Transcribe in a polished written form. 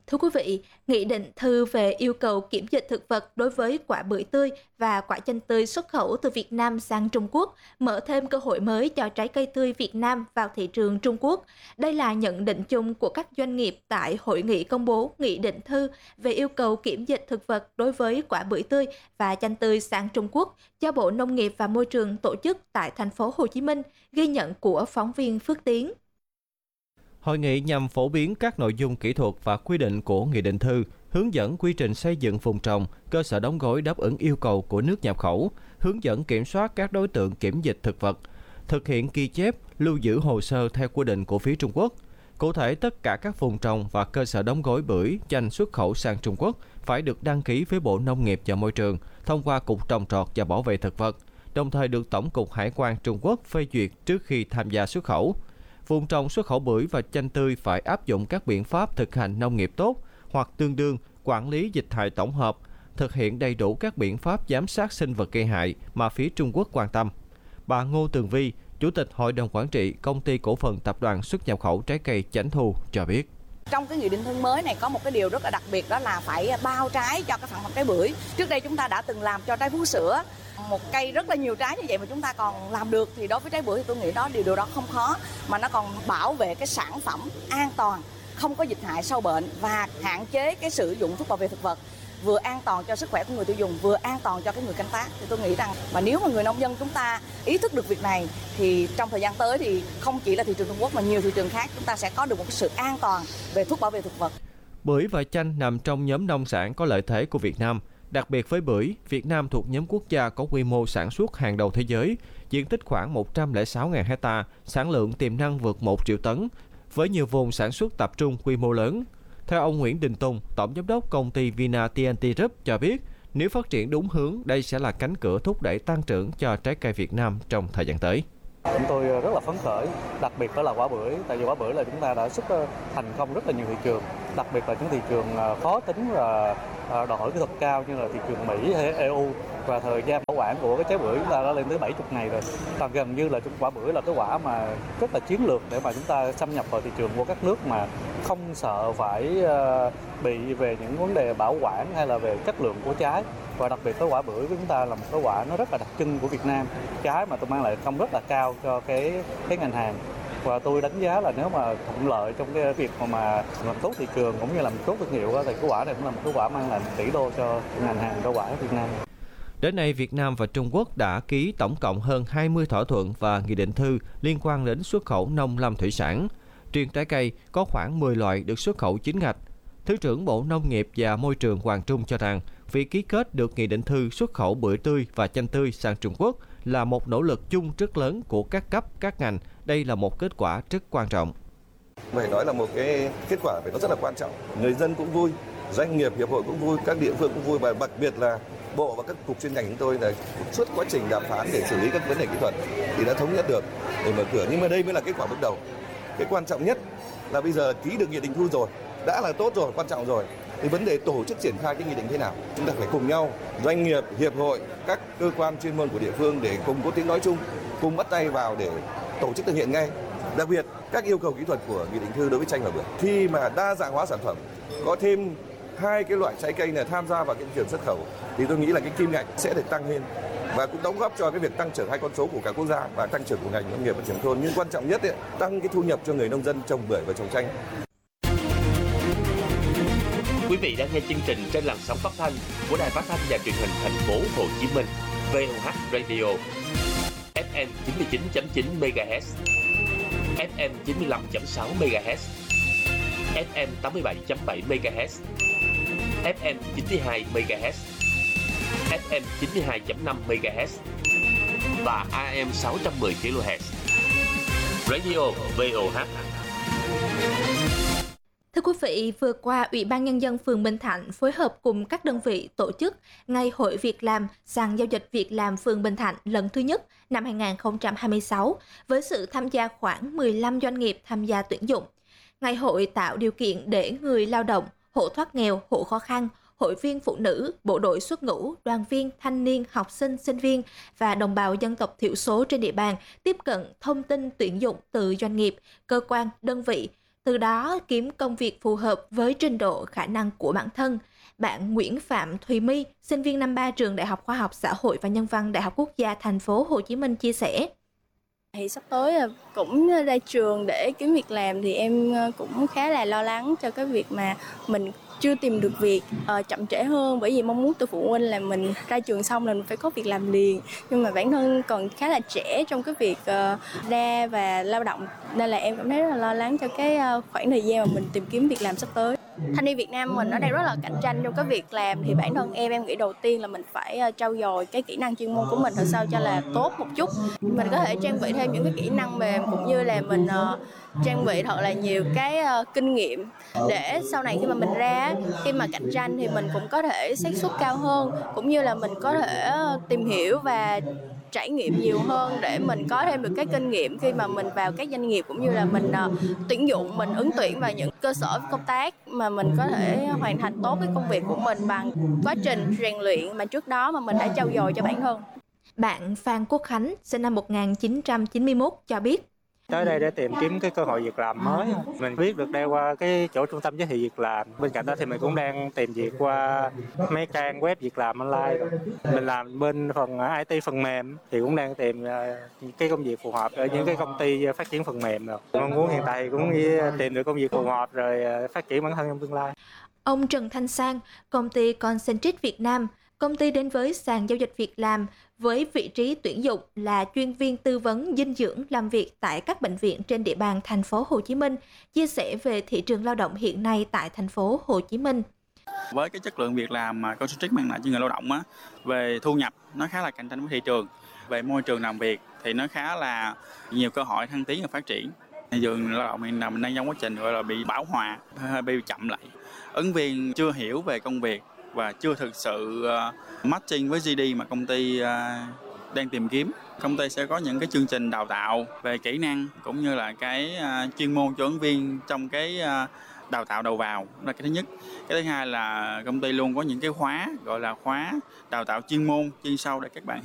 Thưa quý vị, Nghị định thư về yêu cầu kiểm dịch thực vật đối với quả bưởi tươi và quả chanh tươi xuất khẩu từ Việt Nam sang Trung Quốc mở thêm cơ hội mới cho trái cây tươi Việt Nam vào thị trường Trung Quốc. Đây là nhận định chung của các doanh nghiệp tại hội nghị công bố Nghị định thư về yêu cầu kiểm dịch thực vật đối với quả bưởi tươi và chanh tươi sang Trung Quốc do Bộ Nông nghiệp và Môi trường tổ chức tại thành phố Hồ Chí Minh, ghi nhận của phóng viên Phước Tiến. Hội nghị nhằm phổ biến các nội dung kỹ thuật và quy định của Nghị định thư, hướng dẫn quy trình xây dựng vùng trồng, cơ sở đóng gói đáp ứng yêu cầu của nước nhập khẩu, hướng dẫn kiểm soát các đối tượng kiểm dịch thực vật, thực hiện ghi chép, lưu giữ hồ sơ theo quy định của phía Trung Quốc. Cụ thể, tất cả các vùng trồng và cơ sở đóng gói bưởi, chanh xuất khẩu sang Trung Quốc phải được đăng ký với Bộ Nông nghiệp và Môi trường thông qua Cục Trồng trọt và Bảo vệ thực vật, đồng thời được Tổng cục Hải quan Trung Quốc phê duyệt trước khi tham gia xuất khẩu. Vùng trồng xuất khẩu bưởi và chanh tươi phải áp dụng các biện pháp thực hành nông nghiệp tốt hoặc tương đương, quản lý dịch hại tổng hợp, thực hiện đầy đủ các biện pháp giám sát sinh vật gây hại mà phía Trung Quốc quan tâm. Bà Ngô Tường Vi, Chủ tịch Hội đồng Quản trị Công ty Cổ phần Tập đoàn Xuất nhập khẩu Trái cây Chánh Thu cho biết. Trong cái nghị định thư mới này có một cái điều rất là đặc biệt, đó là phải bao trái cho các sản phẩm trái bưởi. Trước đây chúng ta đã từng làm cho trái vú sữa, một cây rất là nhiều trái như vậy mà chúng ta còn làm được, thì đối với trái bưởi thì tôi nghĩ điều đó không khó, mà nó còn bảo vệ cái sản phẩm an toàn, không có dịch hại sâu bệnh và hạn chế cái sử dụng thuốc bảo vệ thực vật, vừa an toàn cho sức khỏe của người tiêu dùng, vừa an toàn cho cái người canh tác. Thì tôi nghĩ rằng mà nếu mà người nông dân chúng ta ý thức được việc này thì trong thời gian tới thì không chỉ là thị trường Trung Quốc mà nhiều thị trường khác chúng ta sẽ có được một cái sự an toàn về thuốc bảo vệ thực vật. Bưởi và chanh nằm trong nhóm nông sản có lợi thế của Việt Nam. Đặc biệt với bưởi, Việt Nam thuộc nhóm quốc gia có quy mô sản xuất hàng đầu thế giới, diện tích khoảng 106.000 hectare, sản lượng tiềm năng vượt 1 triệu tấn, với nhiều vùng sản xuất tập trung quy mô lớn. Theo ông Nguyễn Đình Tùng, Tổng giám đốc công ty Vina TNT Group cho biết, nếu phát triển đúng hướng, đây sẽ là cánh cửa thúc đẩy tăng trưởng cho trái cây Việt Nam trong thời gian tới. Chúng tôi rất là phấn khởi, đặc biệt đó là quả bưởi, tại vì quả bưởi là chúng ta đã xuất thành công rất là nhiều thị trường, đặc biệt là những thị trường khó tính và đòi hỏi kỹ thuật cao như là thị trường Mỹ hay EU, và thời gian bảo quản của cái trái bưởi chúng ta đã lên tới 70 ngày rồi. Và gần như là quả bưởi là cái quả mà rất là chiến lược để mà chúng ta xâm nhập vào thị trường của các nước mà không sợ phải bị về những vấn đề bảo quản hay là về chất lượng của trái. Và đặc biệt cái quả bưởi của chúng ta là một cái quả nó rất là đặc trưng của Việt Nam, trái mà tôi mang lại công rất là cao cho cái ngành hàng. Và tôi đánh giá là nếu mà thuận lợi trong cái việc mà làm tốt thị trường cũng như làm tốt thương hiệu thì cái quả này cũng là một cái quả mang lại tỷ đô cho ngành hàng rau quả Việt Nam. Đến nay, Việt Nam và Trung Quốc đã ký tổng cộng hơn 20 thỏa thuận và nghị định thư liên quan đến xuất khẩu nông lâm thủy sản. Riêng trái cây có khoảng 10 loại được xuất khẩu chính ngạch. Thứ trưởng Bộ Nông nghiệp và Môi trường Hoàng Trung cho rằng, việc ký kết được nghị định thư xuất khẩu bưởi tươi và chanh tươi sang Trung Quốc là một nỗ lực chung rất lớn của các cấp, các ngành. Đây là một kết quả rất quan trọng. Phải nói là một cái kết quả phải nó rất là quan trọng. Người dân cũng vui, doanh nghiệp, hiệp hội cũng vui, các địa phương cũng vui, và đặc biệt là Bộ và các cục chuyên ngành chúng tôi là suốt quá trình đàm phán để xử lý các vấn đề kỹ thuật thì đã thống nhất được để mở cửa. Nhưng mà đây mới là kết quả bước đầu. Cái quan trọng nhất là bây giờ ký được nghị định thư rồi, đã là tốt rồi, quan trọng rồi. Thì vấn đề tổ chức triển khai cái nghị định thế nào? Chúng ta phải cùng nhau, doanh nghiệp, hiệp hội, các cơ quan chuyên môn của địa phương để cùng có tiếng nói chung, cùng bắt tay vào để tổ chức thực hiện ngay. Đặc biệt các yêu cầu kỹ thuật của nghị định thư đối với chanh và bưởi. Khi mà đa dạng hóa sản phẩm, có thêm 2 cái loại trái cây này tham gia vào cái thị trường xuất khẩu thì tôi nghĩ là cái kim ngạch sẽ được tăng lên và cũng đóng góp cho cái việc tăng trưởng 2 con số của cả quốc gia và tăng trưởng của ngành nông nghiệp và phát triển thôn. Nhưng quan trọng nhất ấy, tăng cái thu nhập cho người nông dân trồng bưởi và trồng chanh. Quý vị đang nghe chương trình trên làn sóng phát thanh của Đài Phát thanh và Truyền hình Thành phố Hồ Chí Minh, VOH Radio, FM 99.9 MHz, FM 95.6 MHz, FM 87.7 MHz, FM 92 MHz, FM 92.5 MHz và AM 610 kHz. Radio VOH. Thưa quý vị, vừa qua, Ủy ban Nhân dân phường Bình Thạnh phối hợp cùng các đơn vị tổ chức Ngày hội Việc làm, sàn giao dịch việc làm phường Bình Thạnh lần thứ nhất năm 2026 với sự tham gia khoảng 15 doanh nghiệp tham gia tuyển dụng. Ngày hội tạo điều kiện để người lao động, hộ thoát nghèo, hộ khó khăn, hội viên phụ nữ, bộ đội xuất ngũ, đoàn viên, thanh niên, học sinh, sinh viên và đồng bào dân tộc thiểu số trên địa bàn tiếp cận thông tin tuyển dụng từ doanh nghiệp, cơ quan, đơn vị, từ đó kiếm công việc phù hợp với trình độ khả năng của bản thân. Bạn Nguyễn Phạm Thùy My, sinh viên năm 3 trường Đại học Khoa học Xã hội và Nhân văn Đại học Quốc gia Thành phố Hồ Chí Minh chia sẻ. Thì sắp tới cũng ra trường để kiếm việc làm thì em cũng khá là lo lắng cho cái việc mà mình chưa tìm được việc chậm trễ hơn, bởi vì mong muốn từ phụ huynh là mình ra trường xong là mình phải có việc làm liền, nhưng mà bản thân còn khá là trẻ trong cái việc ra và lao động, nên là em cảm thấy rất là lo lắng cho cái khoảng thời gian mà mình tìm kiếm việc làm sắp tới. Thanh niên Việt Nam mình ở đây rất là cạnh tranh trong cái việc làm, thì bản thân em nghĩ đầu tiên là mình phải trau dồi cái kỹ năng chuyên môn của mình thật sao cho là tốt một chút. Mình có thể trang bị thêm những cái kỹ năng mềm, cũng như là mình trang bị thật là nhiều cái kinh nghiệm để sau này khi mà mình ra, khi mà cạnh tranh thì mình cũng có thể xác suất cao hơn, cũng như là mình có thể tìm hiểu và trải nghiệm nhiều hơn để mình có thêm được cái kinh nghiệm khi mà mình vào các doanh nghiệp, cũng như là mình tuyển dụng, mình ứng tuyển vào những cơ sở công tác mà mình có thể hoàn thành tốt cái công việc của mình bằng quá trình rèn luyện mà trước đó mà mình đã trau dồi cho bản thân. Bạn Phan Quốc Khánh, sinh năm 1991 cho biết. Tới đây để tìm kiếm cái cơ hội việc làm mới. Mình biết được đây qua cái chỗ trung tâm giới thiệu việc làm. Bên cạnh đó thì mình cũng đang tìm việc qua mấy trang web việc làm online rồi. Mình làm bên phần IT phần mềm thì cũng đang tìm những cái công việc phù hợp ở những cái công ty phát triển phần mềm rồi. Mong muốn hiện tại cũng tìm được công việc phù hợp rồi phát triển bản thân trong tương lai. Ông Trần Thanh Sang, công ty Concentric Việt Nam, công ty đến với sàn giao dịch việc làm với vị trí tuyển dụng là chuyên viên tư vấn dinh dưỡng làm việc tại các bệnh viện trên địa bàn thành phố Hồ Chí Minh, chia sẻ về thị trường lao động hiện nay tại thành phố Hồ Chí Minh. Với cái chất lượng việc làm mà Concentric mang lại cho người lao động á, về thu nhập nó khá là cạnh tranh với thị trường, về môi trường làm việc thì nó khá là nhiều cơ hội thăng tiến và phát triển. Thị trường lao động hiện nay mình đang trong quá trình gọi là bị bão hòa, hơi bị chậm lại. Ứng viên chưa hiểu về công việc và chưa thực sự matching với GD mà công ty đang tìm kiếm. Công ty sẽ có những cái chương trình đào tạo về kỹ năng cũng như là cái chuyên môn cho ứng viên trong cái đào tạo đầu vào, đó là cái thứ nhất. Cái thứ hai là công ty luôn có những cái khóa gọi là khóa đào tạo chuyên môn chuyên sâu để các bạn